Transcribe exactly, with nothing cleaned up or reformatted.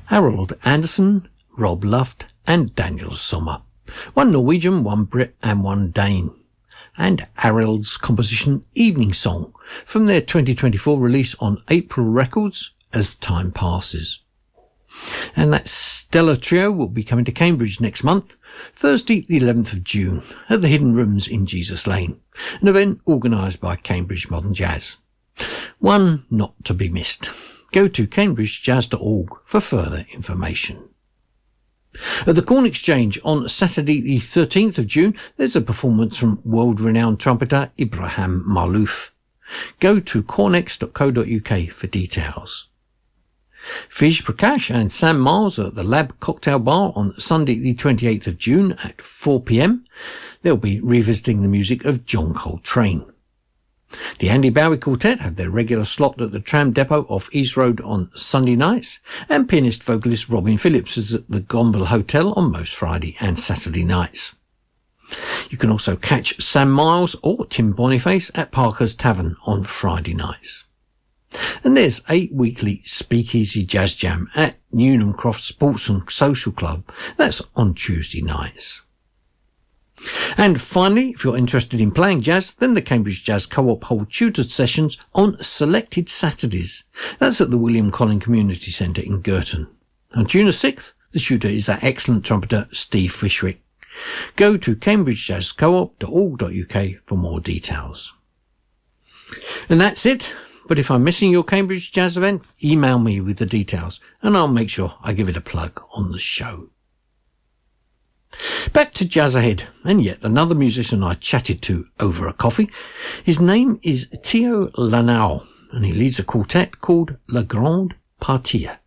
Harold Anderson, Rob Luft and Daniel Sommer. One Norwegian, one Brit and one Dane. And Harold's composition Evening Song from their twenty twenty-four release on April Records, As Time Passes. And that stellar trio will be coming to Cambridge next month, Thursday the eleventh of June, at the Hidden Rooms in Jesus Lane, an event organised by Cambridge Modern Jazz. One not to be missed. Go to cambridge jazz dot org for further information. At the Corn Exchange on Saturday the thirteenth of June, there's a performance from world-renowned trumpeter Ibrahim Malouf. Go to cornex dot co dot uk for details. Fij Prakash and Sam Miles are at the Lab Cocktail Bar on Sunday the twenty-eighth of June at four p.m. They'll be revisiting the music of John Coltrane. The Andy Bowie Quartet have their regular slot at the Tram Depot off East Road on Sunday nights, and pianist vocalist Robin Phillips is at the Gonville Hotel on most Friday and Saturday nights. You can also catch Sam Miles or Tim Boniface at Parker's Tavern on Friday nights. And there's a weekly Speakeasy Jazz Jam at Newnham Croft Sports and Social Club. That's on Tuesday nights. And finally, if you're interested in playing jazz, then the Cambridge Jazz Co-op hold tutored sessions on selected Saturdays. That's at the William Collin Community Centre in Girton. On June the sixth, the tutor is that excellent trumpeter Steve Fishwick. Go to cambridge jazz co op dot org dot uk for more details. And that's it. But if I'm missing your Cambridge Jazz event, email me with the details and I'll make sure I give it a plug on the show. Back to Jazz Ahead, and yet another musician I chatted to over a coffee. His name is Theo Lanau, and he leads a quartet called La Grande Partie.